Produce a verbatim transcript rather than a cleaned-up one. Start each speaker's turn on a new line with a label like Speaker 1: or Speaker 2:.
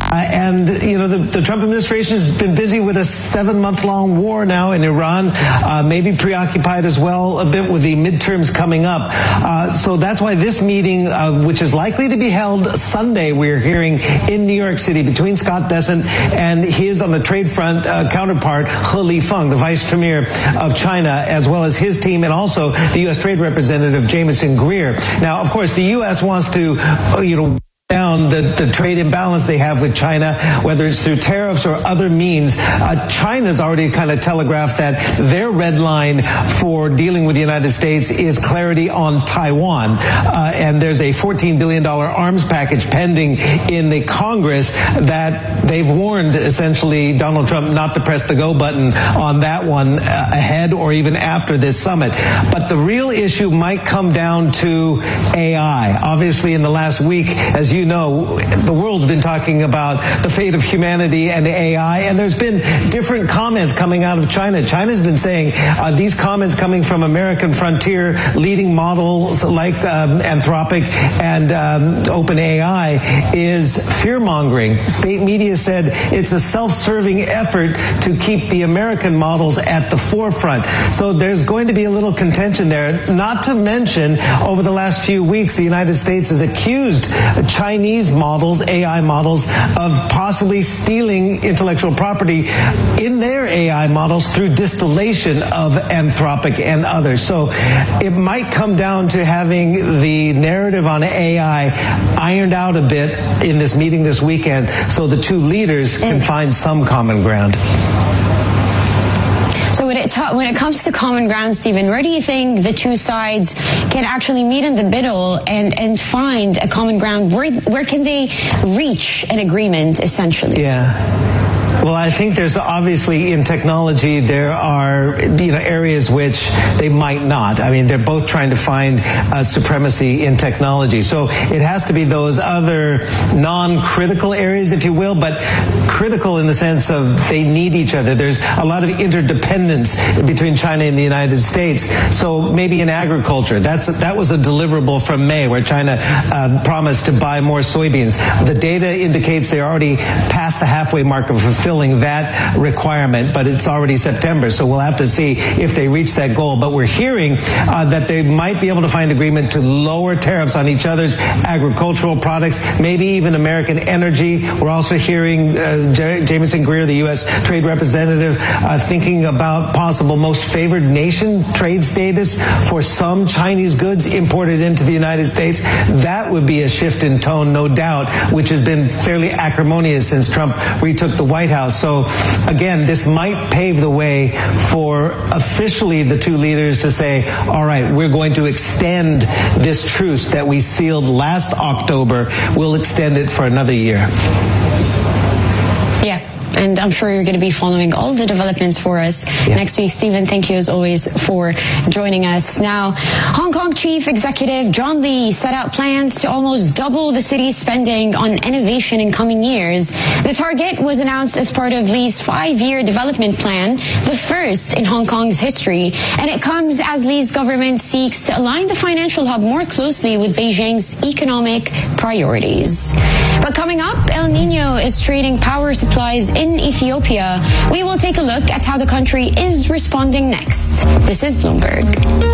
Speaker 1: Uh, and, you know, the, the Trump administration has been busy with a seven-month-long war now in Iran, uh, maybe preoccupied as well a bit with the midterms coming up. Uh, so that's why this meeting, uh, which is likely to be held Sunday, we're hearing in New York City between Scott Bessent and his, on the trade front, uh, counterpart, He Lifeng, the vice premier of China, as well as his team, and also the U S Trade Representative Jamieson Greer. Now, of course, the U S wants to, you know, down the, the trade imbalance they have with China, whether it's through tariffs or other means. Uh, China's already kind of telegraphed that their red line for dealing with the United States is clarity on Taiwan. Uh, and there's a fourteen billion dollars arms package pending in the Congress that they've warned, essentially, Donald Trump not to press the go button on that one uh, ahead or even after this summit. But the real issue might come down to A I. Obviously, in the last week, as you You know, the world's been talking about the fate of humanity and A I, and there's been different comments coming out of China. China's been saying uh, these comments coming from American frontier leading models like um, Anthropic and um, OpenAI is fear-mongering. State media said it's a self-serving effort to keep the American models at the forefront. So there's going to be a little contention there. Not to mention, over the last few weeks, the United States has accused China Chinese models, A I models, of possibly stealing intellectual property in their A I models through distillation of Anthropic and others. So it might come down to having the narrative on A I ironed out a bit in this meeting this weekend so the two leaders can find some common ground.
Speaker 2: So when it, ta- when it comes to common ground, Stephen, where do you think the two sides can actually meet in the middle and, and find a common ground? Where, where can they reach an agreement, essentially?
Speaker 1: Yeah. Well, I think there's obviously in technology there are you know areas which they might not. I mean, they're both trying to find uh, supremacy in technology. So it has to be those other non-critical areas, if you will, but critical in the sense of they need each other. There's a lot of interdependence between China and the United States. So maybe in agriculture, that's that was a deliverable from May, where China uh, promised to buy more soybeans. The data indicates they're already past the halfway mark of fulfilling that requirement, but it's already September, so we'll have to see if they reach that goal. But we're hearing uh, that they might be able to find agreement to lower tariffs on each other's agricultural products, maybe even American energy. We're also hearing uh, J- Jamieson Greer, the U S Trade Representative, uh, thinking about possible most favored nation trade status for some Chinese goods imported into the United States. That would be a shift in tone, no doubt, which has been fairly acrimonious since Trump retook the White House. So again, this might pave the way for officially the two leaders to say, all right, we're going to extend this truce that we sealed last October. We'll extend it for another year.
Speaker 2: Yeah. And I'm sure you're going to be following all the developments for us yeah. next week. Stephen, thank you as always for joining us. Now, Hong Kong Chief Executive John Lee set out plans to almost double the city's spending on innovation in coming years. The target was announced as part of Lee's five-year development plan, the first in Hong Kong's history. And it comes as Lee's government seeks to align the financial hub more closely with Beijing's economic priorities. But coming up, El Nino is straining power supplies in Ethiopia. We will take a look at how the country is responding next. This is Bloomberg.